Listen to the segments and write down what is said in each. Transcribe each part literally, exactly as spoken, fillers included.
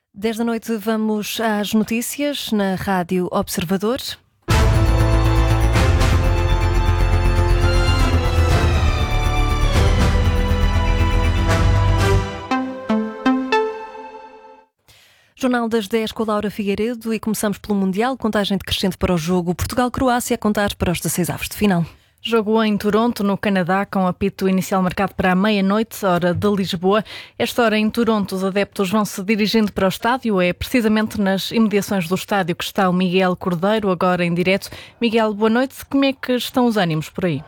dez da noite vamos às notícias na Rádio Observador. Jornal das dez com a Laura Figueiredo e começamos pelo Mundial, contagem decrescente para o jogo Portugal-Croácia a contar para os dezasseis avos de final. Jogo em Toronto, no Canadá, com apito inicial marcado para a meia-noite, hora de Lisboa. Esta hora em Toronto, os adeptos vão se dirigindo para o estádio. É precisamente nas imediações do estádio que está o Miguel Cordeiro, agora em direto. Miguel, boa noite. Como é que estão os ânimos por aí?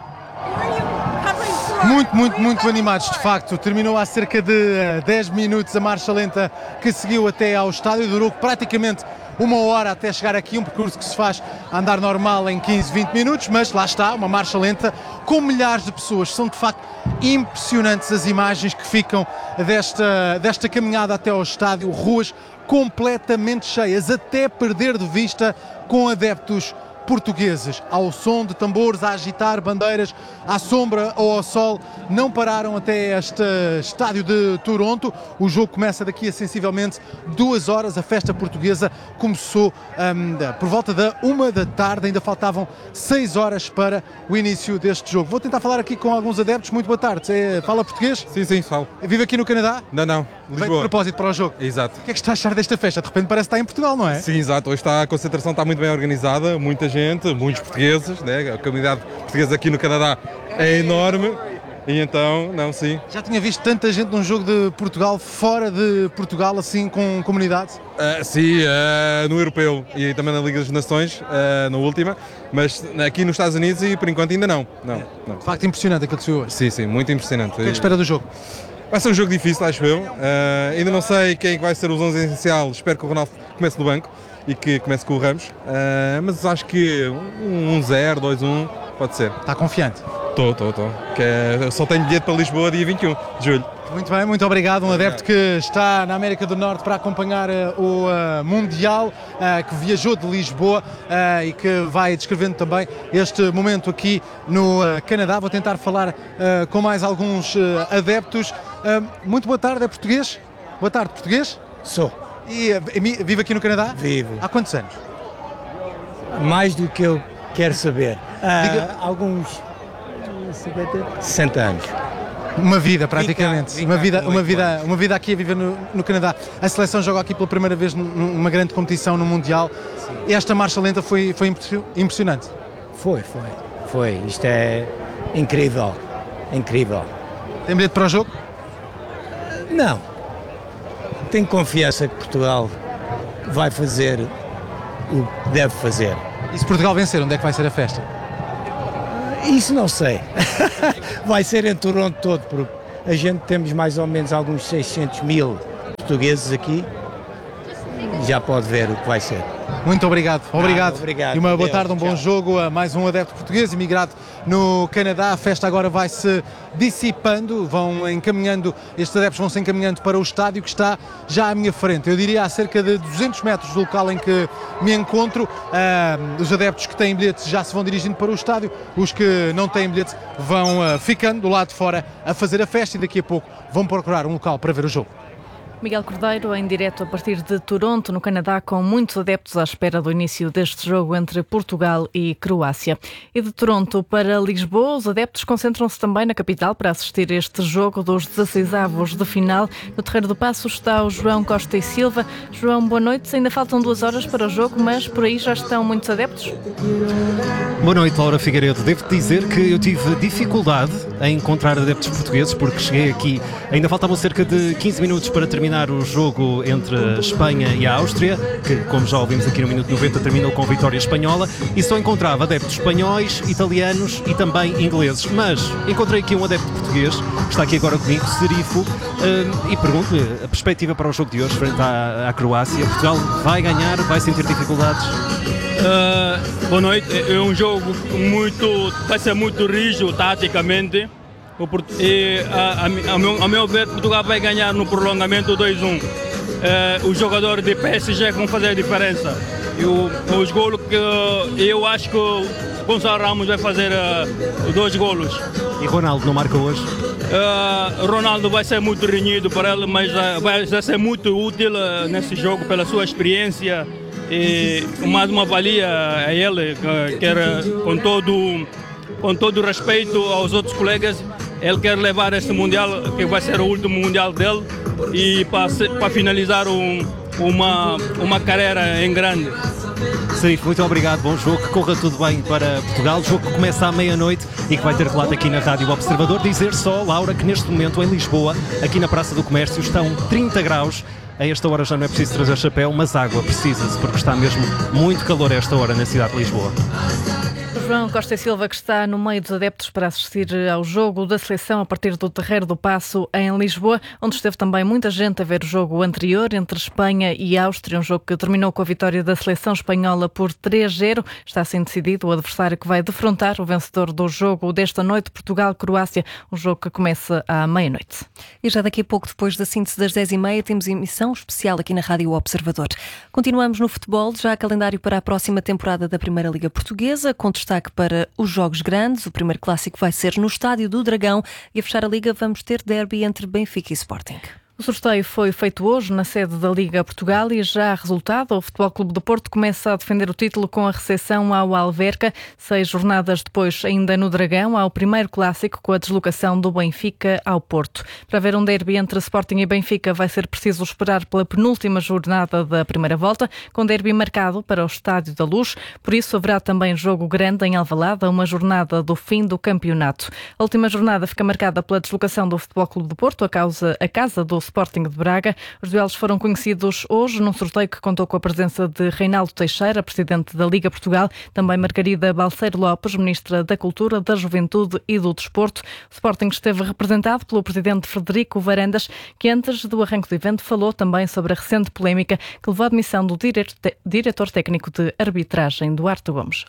Muito, muito, muito animados, de facto. Terminou há cerca de dez minutos a marcha lenta que seguiu até ao estádio. Durou praticamente uma hora até chegar aqui, um percurso que se faz a andar normal em quinze, vinte minutos, mas lá está, uma marcha lenta com milhares de pessoas. São de facto impressionantes as imagens que ficam desta, desta caminhada até ao estádio. Ruas completamente cheias, até perder de vista, com adeptos portugueses, ao som de tambores, a agitar bandeiras, à sombra ou ao sol. Não pararam até este estádio de Toronto. O jogo começa daqui a sensivelmente duas horas. A festa portuguesa começou um, por volta da uma da tarde. Ainda faltavam seis horas para o início deste jogo. Vou tentar falar aqui com alguns adeptos. Muito boa tarde. Você fala português? Sim, sim, falo. Vive aqui no Canadá? Não, não, Lisboa. Veio de propósito para o jogo? Exato. O que é que está a achar desta festa? De repente parece que está em Portugal, não é? Sim, exato. Hoje está, a concentração está muito bem organizada, muita gente, muitos portugueses, né? A comunidade portuguesa aqui no Canadá é enorme e então, não, sim. Já tinha visto tanta gente num jogo de Portugal, fora de Portugal, assim, com comunidade? Uh, sim, uh, no Europeu e também na Liga das Nações, uh, na última, mas aqui nos Estados Unidos e por enquanto ainda não. não, é. não. De facto impressionante aquilo que se viu hoje. Sim, sim, muito impressionante. O que é que espera do jogo? Vai ser um jogo difícil, acho eu. Uh, ainda não sei quem vai ser os onze essencial. Espero que o Ronaldo comece no banco e que comece com o Ramos. Uh, mas acho que um um zero, dois um pode ser. Está confiante? Estou, estou, estou. Eu só tenho bilhete para Lisboa dia vinte e um de julho. Muito bem, muito obrigado. Um adepto que está na América do Norte para acompanhar uh, o uh, Mundial, uh, que viajou de Lisboa uh, e que vai descrevendo também este momento aqui no uh, Canadá. Vou tentar falar uh, com mais alguns uh, adeptos. Uh, muito boa tarde, é português? Boa tarde, português? Sou. E uh, vive aqui no Canadá? Vivo. Há quantos anos? Mais do que eu quero saber. Uh, Diga... Alguns sessenta anos. Uma vida, praticamente. Vinte, uma, vida, vinte, uma, vida, uma vida aqui a viver no, no Canadá. A seleção joga aqui pela primeira vez numa grande competição no Mundial. Sim. Esta marcha lenta foi, foi impressionante. Foi, foi. Foi. Isto é incrível. Incrível. Tem bilhete para o jogo? Não. Tenho confiança que Portugal vai fazer o que deve fazer. E se Portugal vencer, onde é que vai ser a festa? Isso não sei. Vai ser em Toronto todo, porque a gente temos mais ou menos alguns seiscentos mil portugueses aqui. Já pode ver o que vai ser. Muito obrigado. Obrigado. Ah, obrigado. E uma boa Deus, tarde, um bom tchau. jogo a mais um adepto português imigrado no Canadá. A festa agora vai se dissipando, vão encaminhando, estes adeptos vão se encaminhando para o estádio que está já à minha frente. Eu diria a cerca de duzentos metros do local em que me encontro. Uh, os adeptos que têm bilhetes já se vão dirigindo para o estádio, os que não têm bilhete vão uh, ficando do lado de fora a fazer a festa e daqui a pouco vão procurar um local para ver o jogo. Miguel Cordeiro, em direto a partir de Toronto, no Canadá, com muitos adeptos à espera do início deste jogo entre Portugal e Croácia. E de Toronto para Lisboa, os adeptos concentram-se também na capital para assistir a este jogo dos dezasseis avos de final. No Terreiro do Paço está o João Costa e Silva. João, boa noite. Ainda faltam duas horas para o jogo, mas por aí já estão muitos adeptos? Boa noite, Laura Figueiredo. Devo dizer que eu tive dificuldade em encontrar adeptos portugueses, porque cheguei aqui, ainda faltavam cerca de quinze minutos para terminar o jogo entre a Espanha e a Áustria, que, como já ouvimos aqui no minuto noventa, terminou com vitória espanhola, e só encontrava adeptos espanhóis, italianos e também ingleses. Mas encontrei aqui um adepto português, que está aqui agora comigo, Serifo, e pergunto-lhe a perspectiva para o jogo de hoje frente à, à Croácia. Portugal vai ganhar, vai sentir dificuldades? Uh, boa noite. É um jogo muito, vai ser muito rígido taticamente. E, a, a, a, meu, a meu ver, Portugal vai ganhar no prolongamento dois a um. Uh, os jogadores de P S G vão fazer a diferença. E o, os golos que eu acho que Gonçalo Ramos vai fazer uh, dois golos. E Ronaldo não marca hoje? Uh, Ronaldo vai ser muito renhido para ele, mas uh, vai ser muito útil uh, nesse jogo pela sua experiência e mais uma valia a ele, uh, quer uh, com todo com todo respeito aos outros colegas, ele quer levar este mundial, que vai ser o último mundial dele, e para finalizar um, uma uma carreira em grande. Serif, muito obrigado, bom jogo, que corra tudo bem para Portugal, o jogo que começa à meia-noite e que vai ter relato aqui na Rádio Observador. Dizer só, Laura, que neste momento em Lisboa, aqui na Praça do Comércio, estão trinta graus, a esta hora já não é preciso trazer chapéu, mas água precisa-se, porque está mesmo muito calor a esta hora na cidade de Lisboa. João Costa e Silva, que está no meio dos adeptos para assistir ao jogo da seleção a partir do Terreiro do Paço em Lisboa, onde esteve também muita gente a ver o jogo anterior entre Espanha e Áustria, um jogo que terminou com a vitória da seleção espanhola por três a zero. Está assim decidido o adversário que vai defrontar o vencedor do jogo desta noite, Portugal-Croácia, um jogo que começa à meia-noite. E já daqui a pouco, depois da síntese das dez e meia, temos emissão especial aqui na Rádio Observador. Continuamos no futebol, já há calendário para a próxima temporada da Primeira Liga Portuguesa, com destaque para os jogos grandes. O primeiro clássico vai ser no Estádio do Dragão e a fechar a Liga vamos ter derby entre Benfica e Sporting. O sorteio foi feito hoje na sede da Liga Portugal e já há resultado. O Futebol Clube do Porto começa a defender o título com a recepção ao Alverca. Seis jornadas depois, ainda no Dragão, há o primeiro clássico com a deslocação do Benfica ao Porto. Para haver um derby entre Sporting e Benfica vai ser preciso esperar pela penúltima jornada da primeira volta, com derby marcado para o Estádio da Luz. Por isso haverá também jogo grande em Alvalade, uma jornada do fim do campeonato. A última jornada fica marcada pela deslocação do Futebol Clube do Porto, a, causa, a casa do Sporting de Braga. Os duelos foram conhecidos hoje num sorteio que contou com a presença de Reinaldo Teixeira, presidente da Liga Portugal, também Margarida Balseiro Lopes, ministra da Cultura, da Juventude e do Desporto. O Sporting esteve representado pelo presidente Frederico Varandas, que antes do arranque do evento falou também sobre a recente polémica que levou à admissão do diretor técnico de arbitragem, Duarte Gomes.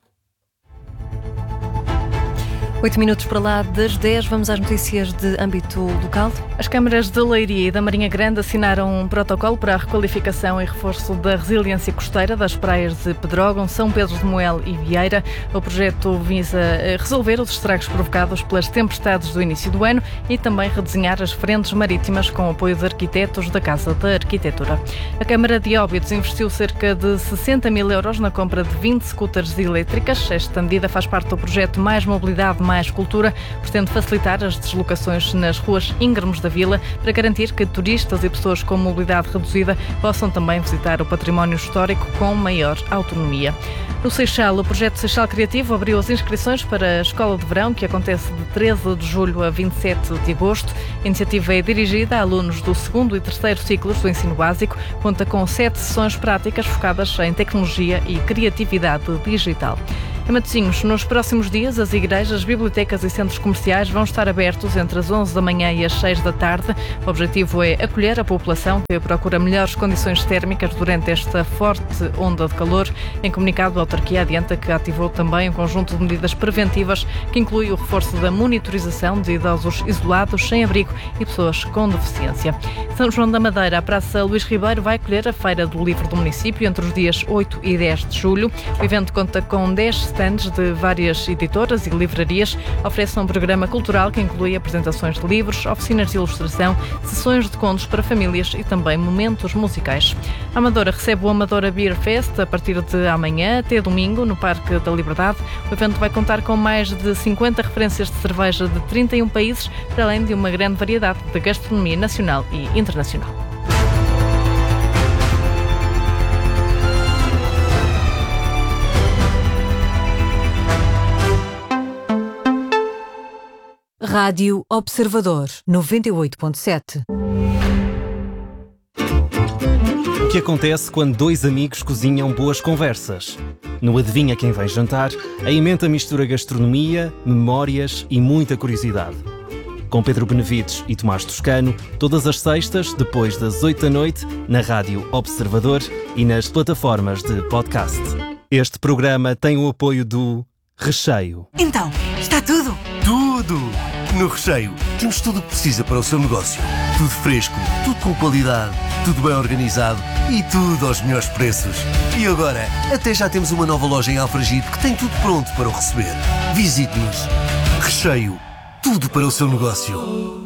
Oito minutos para lá das dez, vamos às notícias de âmbito local. As câmaras de Leiria e da Marinha Grande assinaram um protocolo para a requalificação e reforço da resiliência costeira das praias de Pedrógão, São Pedro de Moel e Vieira. O projeto visa resolver os estragos provocados pelas tempestades do início do ano e também redesenhar as frentes marítimas com o apoio de arquitetos da Casa da Arquitetura. A Câmara de Óbidos investiu cerca de sessenta mil euros na compra de vinte scooters elétricas. Esta medida faz parte do projeto Mais Mobilidade, Mais Cultura, pretende facilitar as deslocações nas ruas íngremes da vila para garantir que turistas e pessoas com mobilidade reduzida possam também visitar o património histórico com maior autonomia. No Seixal, o projeto Seixal Criativo abriu as inscrições para a Escola de Verão, que acontece de treze de julho a vinte e sete de agosto. A iniciativa é dirigida a alunos do segundo e terceiro ciclos do ensino básico, conta com sete sessões práticas focadas em tecnologia e criatividade digital. Em Matosinhos, nos próximos dias, as igrejas, bibliotecas e centros comerciais vão estar abertos entre as onze da manhã e as seis da tarde. O objetivo é acolher a população que procura melhores condições térmicas durante esta forte onda de calor. Em comunicado, a autarquia adianta que ativou também um conjunto de medidas preventivas que inclui o reforço da monitorização de idosos isolados, sem abrigo e pessoas com deficiência. São João da Madeira, a Praça Luís Ribeiro vai acolher a Feira do Livro do município entre os dias oito e dez de julho. O evento conta com dez stands de várias editoras e livrarias, oferece um programa cultural que inclui apresentações de livros, oficinas de ilustração, sessões de contos para famílias e também momentos musicais. A Amadora recebe o Amadora Beer Fest a partir de amanhã até domingo no Parque da Liberdade. O evento vai contar com mais de cinquenta referências de cerveja de trinta e um países, para além de uma grande variedade de gastronomia nacional e internacional. Rádio Observador, noventa e oito ponto sete. O que acontece quando dois amigos cozinham boas conversas? No Adivinha Quem Vem Jantar, a emenda mistura gastronomia, memórias e muita curiosidade. Com Pedro Benevides e Tomás Toscano, todas as sextas, depois das oito da noite, na Rádio Observador e nas plataformas de podcast. Este programa tem o apoio do Recheio. Então, está tudo? Tudo! No Recheio temos tudo o que precisa para o seu negócio. Tudo fresco, tudo com qualidade, tudo bem organizado e tudo aos melhores preços. E agora, até já temos uma nova loja em Alfragide que tem tudo pronto para o receber. Visite-nos. Recheio. Tudo para o seu negócio.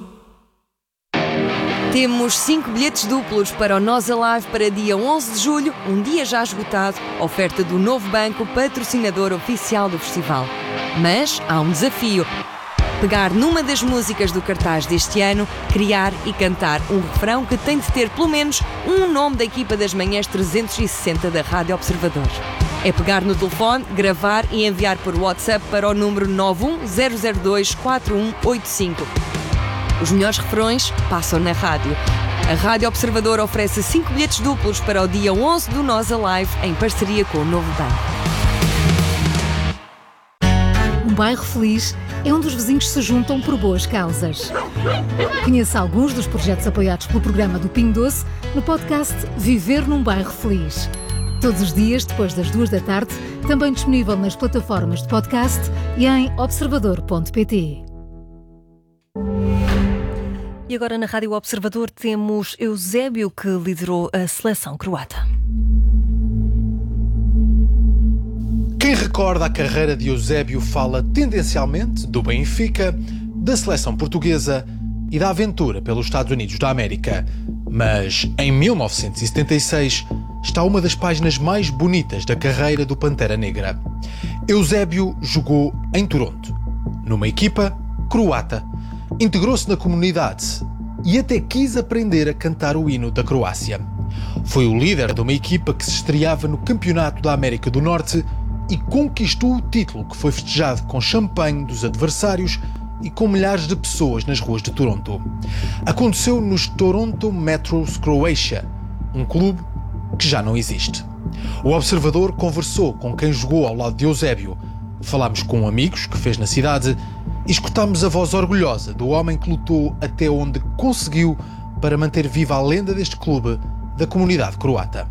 Temos cinco bilhetes duplos para o Nós Alive para dia onze de julho, um dia já esgotado, oferta do Novo Banco, patrocinador oficial do festival. Mas há um desafio. Pegar numa das músicas do cartaz deste ano, criar e cantar um refrão que tem de ter pelo menos um nome da equipa das manhãs trezentos e sessenta da Rádio Observador. É pegar no telefone, gravar e enviar por WhatsApp para o número nove um zero zero dois quatro um oito cinco. Os melhores refrões passam na rádio. A Rádio Observador oferece cinco bilhetes duplos para o dia onze do Nós Alive, em parceria com o Novo Banco. Um bairro feliz é onde os vizinhos se juntam por boas causas. Conheça alguns dos projetos apoiados pelo programa do Pingo Doce no podcast Viver num Bairro Feliz. Todos os dias, depois das duas da tarde, também disponível nas plataformas de podcast e em observador ponto pt. E agora na Rádio Observador temos Eusébio, que liderou a seleção croata. Quem recorda a carreira de Eusébio fala tendencialmente do Benfica, da seleção portuguesa e da aventura pelos Estados Unidos da América. Mas em mil novecentos e setenta e seis está uma das páginas mais bonitas da carreira do Pantera Negra. Eusébio jogou em Toronto, numa equipa croata. Integrou-se na comunidade e até quis aprender a cantar o hino da Croácia. Foi o líder de uma equipa que se estreava no Campeonato da América do Norte e conquistou o título, que foi festejado com champanhe dos adversários e com milhares de pessoas nas ruas de Toronto. Aconteceu nos Toronto Metros Croatia, um clube que já não existe. O Observador conversou com quem jogou ao lado de Eusébio. Falámos com amigos que fez na cidade e escutámos a voz orgulhosa do homem que lutou até onde conseguiu para manter viva a lenda deste clube da comunidade croata.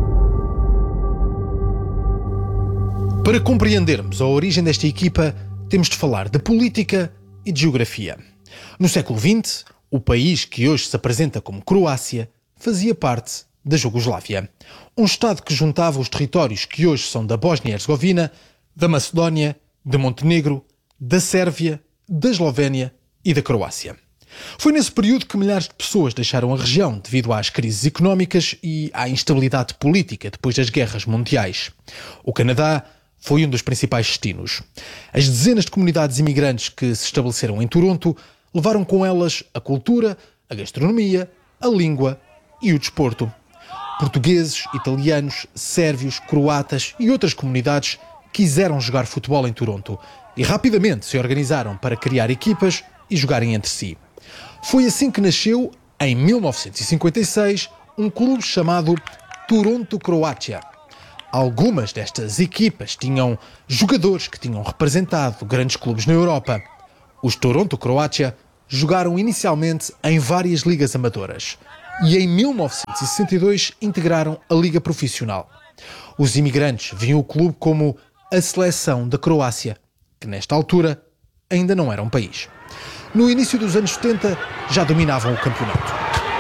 Para compreendermos a origem desta equipa, temos de falar de política e de geografia. No século vinte, o país que hoje se apresenta como Croácia fazia parte da Jugoslávia, um estado que juntava os territórios que hoje são da Bósnia e Herzegovina, da Macedónia, de Montenegro, da Sérvia, da Eslovénia e da Croácia. Foi nesse período que milhares de pessoas deixaram a região devido às crises económicas e à instabilidade política depois das guerras mundiais. O Canadá foi um dos principais destinos. As dezenas de comunidades imigrantes que se estabeleceram em Toronto levaram com elas a cultura, a gastronomia, a língua e o desporto. Portugueses, italianos, sérvios, croatas e outras comunidades quiseram jogar futebol em Toronto e rapidamente se organizaram para criar equipas e jogarem entre si. Foi assim que nasceu, em mil novecentos e cinquenta e seis, um clube chamado Toronto Croatia. Algumas destas equipas tinham jogadores que tinham representado grandes clubes na Europa. Os Toronto Croatia jogaram inicialmente em várias ligas amadoras e em mil novecentos e sessenta e dois integraram a Liga Profissional. Os imigrantes viam o clube como a seleção da Croácia, que nesta altura ainda não era um país. No início dos anos setenta já dominavam o campeonato.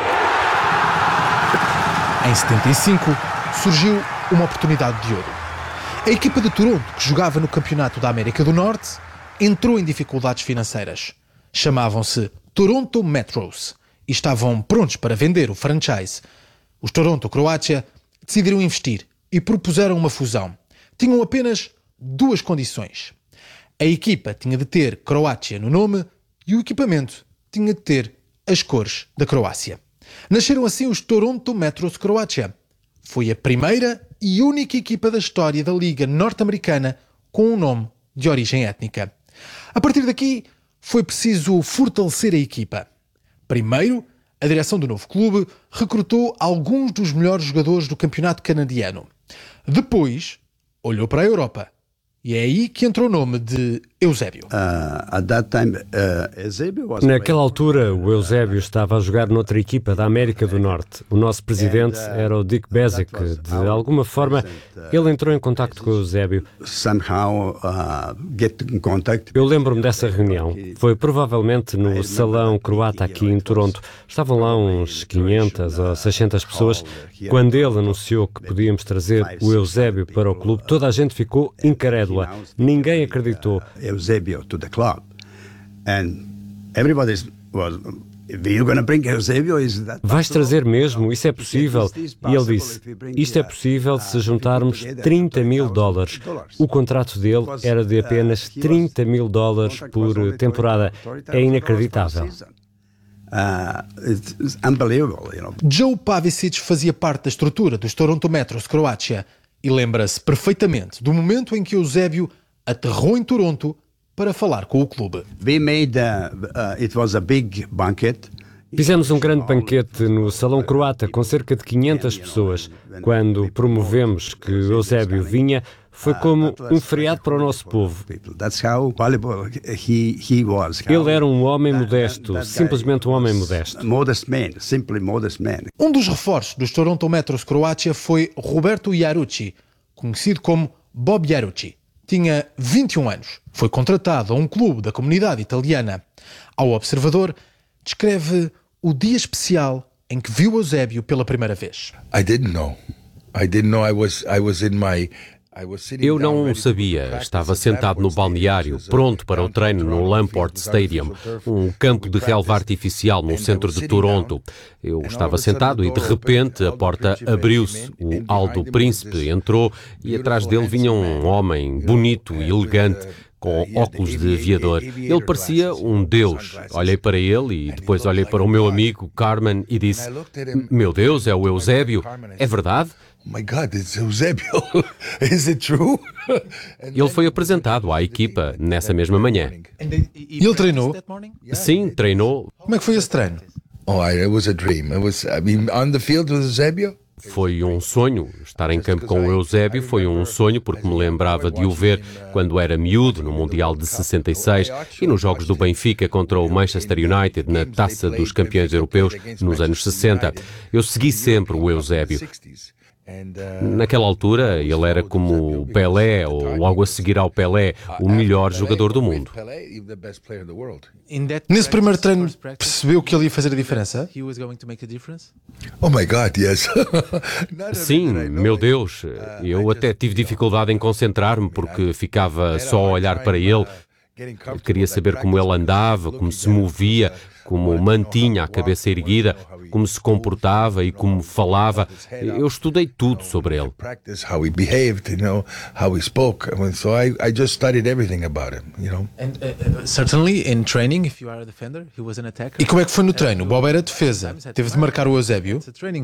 Em setenta e cinco surgiu uma oportunidade de ouro. A equipa de Toronto, que jogava no Campeonato da América do Norte, entrou em dificuldades financeiras. Chamavam-se Toronto Metros e estavam prontos para vender o franchise. Os Toronto Croatia decidiram investir e propuseram uma fusão. Tinham apenas duas condições. A equipa tinha de ter Croácia no nome e o equipamento tinha de ter as cores da Croácia. Nasceram assim os Toronto Metros Croatia. Foi a primeira e única equipa da história da Liga Norte-Americana com um nome de origem étnica. A partir daqui, foi preciso fortalecer a equipa. Primeiro, a direção do novo clube recrutou alguns dos melhores jogadores do campeonato canadiano. Depois, olhou para a Europa E é aí que entrou o nome de Eusébio. Naquela altura, o Eusébio estava a jogar noutra equipa da América do Norte. O nosso presidente era o Dick Bezic. De alguma forma, ele entrou em contacto com o Eusébio. Eu lembro-me dessa reunião. Foi provavelmente no Salão Croata aqui em Toronto. Estavam lá uns quinhentas ou seiscentas pessoas. Quando ele anunciou que podíamos trazer o Eusébio para o clube, toda a gente ficou incrédula. Ninguém acreditou. Eusébio to the club, and everybody was, "You're going to bring Eusébio? Is that?" Vais trazer mesmo? Isso é possível? E ele disse: isto é possível se juntarmos trinta mil dólares. O contrato dele era de apenas trinta mil dólares por temporada. É inacreditável. Uh, it's unbelievable, you know. Joe Pavicic fazia parte da estrutura dos Toronto Metros Croácia e lembra-se perfeitamente do momento em que Eusébio aterrou em Toronto para falar com o clube. We made, uh, uh, it was a big banquet. Fizemos um grande banquete no Salão Croata com cerca de quinhentas pessoas. Quando promovemos que Eusébio vinha, foi como um feriado para o nosso povo. Ele era um homem modesto, simplesmente um homem modesto. Um dos reforços dos Toronto Metros Croácia foi Roberto Jarucci, conhecido como Bob Jarucci. Tinha vinte e um anos. Foi contratado a um clube da comunidade italiana. Ao Observador, descreve o dia especial em que viu Eusébio pela primeira vez. I didn't know. I didn't know I was I was in my Eu não sabia. Estava sentado no balneário, pronto para o treino no Lamport Stadium, um campo de relva artificial no centro de Toronto. Eu estava sentado e, de repente, a porta abriu-se. O Aldo Príncipe entrou e atrás dele vinha um homem bonito e elegante, com óculos de aviador. Ele parecia um deus. Olhei para ele e depois olhei para o meu amigo Carmen e disse: "Meu Deus, é o Eusébio. É verdade?" My God, it's Eusébio. Is it true? Ele foi apresentado à equipa nessa mesma manhã. E ele treinou? Sim, treinou. Como é que foi esse treino? Oh, it was a dream. It was, I mean, on the field with Eusébio. Foi um sonho. Estar em campo com o Eusébio foi um sonho porque me lembrava de o ver quando era miúdo no Mundial de sessenta e seis e nos jogos do Benfica contra o Manchester United na Taça dos Campeões Europeus nos anos sessenta. Eu segui sempre o Eusébio. Naquela altura, ele era como o Pelé, ou logo a seguir ao Pelé, o melhor jogador do mundo. Nesse primeiro treino, percebeu que ele ia fazer a diferença? Oh my God, yes. Sim, meu Deus. Eu até tive dificuldade em concentrar-me porque ficava só a olhar para ele. Eu queria saber como ele andava, como se movia, como mantinha a cabeça erguida, como se comportava e como falava. Eu estudei tudo sobre ele. E como é que foi no treino? O Bob era defesa. Teve de marcar o Eusébio?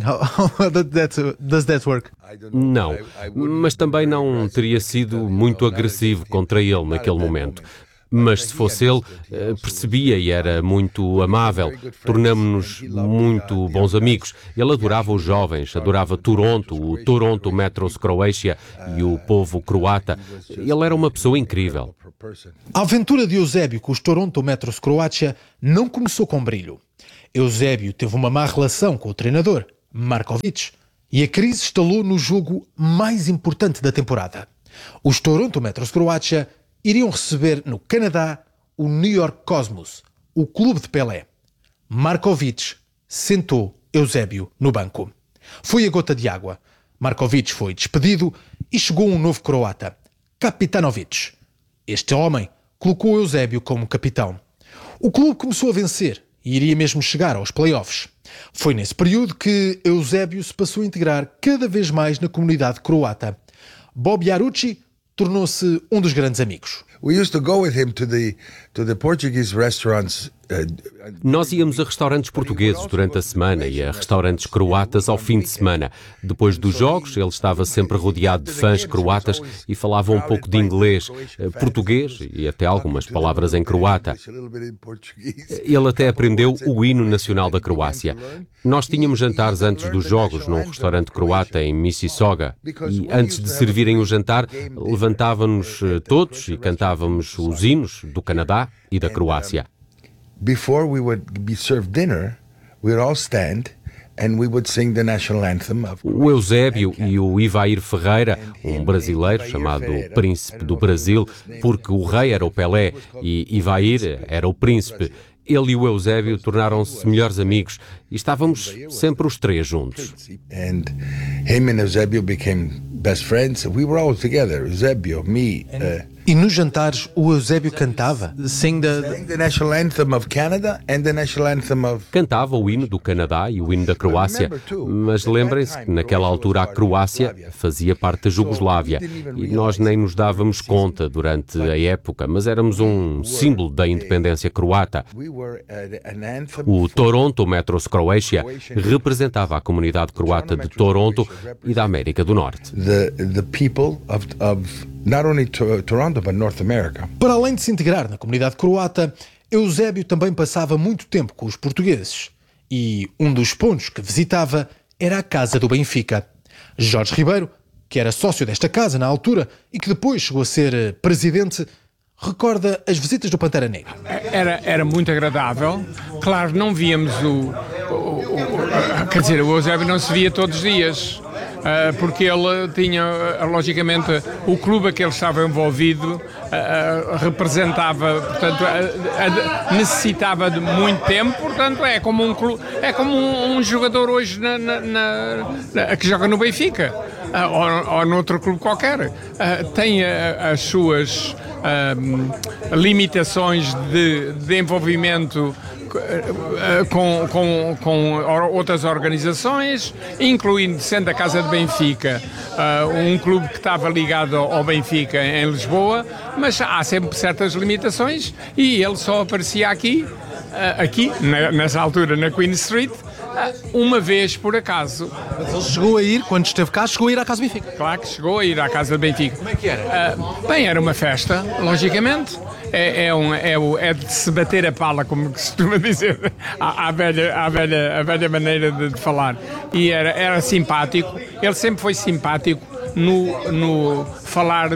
Não, mas também não teria sido muito agressivo contra ele naquele momento. Mas se fosse ele, percebia e era muito amável. Tornamo-nos muito bons amigos. Ele adorava os jovens, adorava Toronto, o Toronto Metros Croácia e o povo croata. Ele era uma pessoa incrível. A aventura de Eusébio com os Toronto Metros Croácia não começou com brilho. Eusébio teve uma má relação com o treinador, Markovic, e a crise estalou no jogo mais importante da temporada. Os Toronto Metros Croácia iriam receber no Canadá o New York Cosmos, o clube de Pelé. Markovic sentou Eusébio no banco. Foi a gota de água. Markovic foi despedido e chegou um novo croata, Kapitanovic. Este homem colocou Eusébio como capitão. O clube começou a vencer e iria mesmo chegar aos playoffs. Foi nesse período que Eusébio se passou a integrar cada vez mais na comunidade croata. Bob Jarucci tornou-se um dos grandes amigos. We used to go with him to the to the Portuguese restaurants Nós íamos a restaurantes portugueses durante a semana e a restaurantes croatas ao fim de semana. Depois dos jogos, ele estava sempre rodeado de fãs croatas e falava um pouco de inglês, português e até algumas palavras em croata. Ele até aprendeu o hino nacional da Croácia. Nós tínhamos jantares antes dos jogos num restaurante croata em Mississauga e antes de servirem o jantar, levantávamos todos e cantávamos os hinos do Canadá e da Croácia. Before we would be served dinner, we would all stand and we would sing the national anthem of... O Eusébio e o Ivair Ferreira, um brasileiro chamado Príncipe do Brasil, porque o rei era o Pelé e Ivair era o príncipe. Ele e o Eusébio tornaram-se melhores amigos e estávamos sempre os três juntos. And him and Eusébio became best friends. We were all together, Eusébio, me. Uh, E nos jantares o Eusébio cantava? Sing the... the national anthem of Canada and the national anthem of... Cantava o hino do Canadá e o hino da Croácia, mas lembrem-se que naquela altura a Croácia fazia parte da Jugoslávia e nós nem nos dávamos conta durante a época, mas éramos um símbolo da independência croata. O Toronto Metros Croatia representava a comunidade croata de Toronto e da América do Norte. The, the people of, of not only to, Toronto, but North America. Para além de se integrar na comunidade croata, Eusébio também passava muito tempo com os portugueses. E um dos pontos que visitava era a casa do Benfica. Jorge Ribeiro, que era sócio desta casa na altura e que depois chegou a ser presidente, recorda as visitas do Pantera Negra. Era, era muito agradável. Claro, não víamos o, o, o... Quer dizer, o Eusébio não se via todos os dias. Porque ele tinha, logicamente, o clube a que ele estava envolvido representava, portanto, necessitava de muito tempo, portanto, é como um, clube, é como um, um jogador hoje na, na, na, que joga no Benfica ou, ou noutro clube qualquer. Tem as suas limitações de, de envolvimento Com, com, com outras organizações, incluindo, sendo a Casa de Benfica, uh, um clube que estava ligado ao Benfica em Lisboa, mas há sempre certas limitações e ele só aparecia aqui, uh, aqui na, nessa altura na Queen Street, uh, uma vez por acaso. Mas ele chegou a ir, quando esteve cá, chegou a ir à Casa do Benfica? Claro que chegou a ir à Casa do Benfica. Como é que era? Uh, bem, era uma festa, logicamente. É, é, um, é, é de se bater a pala, como se costuma dizer, à, à, velha, à, velha, à velha maneira de, de falar. E era, era simpático, ele sempre foi simpático no, no falar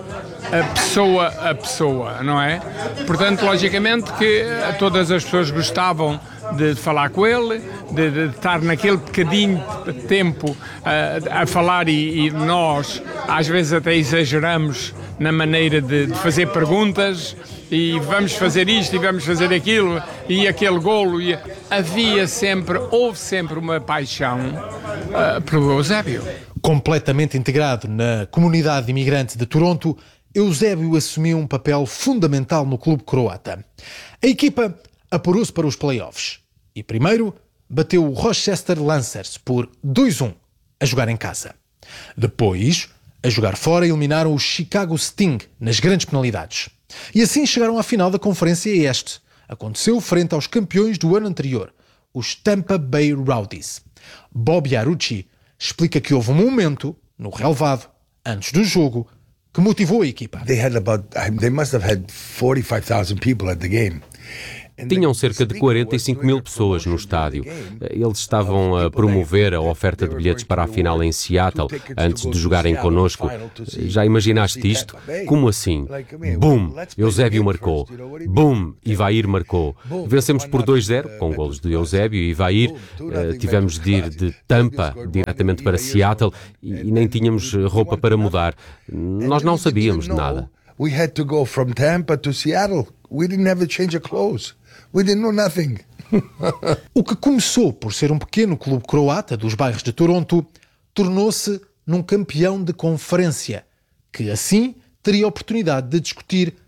a pessoa a pessoa, não é? Portanto, logicamente que todas as pessoas gostavam de falar com ele, de, de estar naquele bocadinho de tempo uh, a falar e, e nós às vezes até exageramos na maneira de, de fazer perguntas e vamos fazer isto e vamos fazer aquilo e aquele golo. E havia sempre, houve sempre uma paixão uh, pelo Eusébio. Completamente integrado na comunidade imigrante de Toronto, Eusébio assumiu um papel fundamental no clube croata. A equipa apurou-se para os play-offs e primeiro bateu o Rochester Lancers por dois a um a jogar em casa. Depois, a jogar fora, eliminaram o Chicago Sting nas grandes penalidades. E assim chegaram à final da Conferência Este. Aconteceu frente aos campeões do ano anterior, os Tampa Bay Rowdies. Bobby Arucci explica que houve um momento, no relevado, antes do jogo, que motivou a equipa. They had about, they must have had forty-five thousand people at the game. Tinham cerca de quarenta e cinco mil pessoas no estádio. Eles estavam a promover a oferta de bilhetes para a final em Seattle antes de jogarem connosco. Já imaginaste isto? Como assim? Bum! Eusébio marcou. Bum! Ivair marcou. Vencemos por dois a zero, com golos de Eusébio e Ivair. Tivemos de ir de Tampa diretamente para Seattle e nem tínhamos roupa para mudar. Nós não sabíamos de nada. We had to go from Tampa to Seattle. We didn't have a change of clothes. We didn't know nothing. O que começou por ser um pequeno clube croata dos bairros de Toronto tornou-se num campeão de conferência, que assim teria a oportunidade de discutir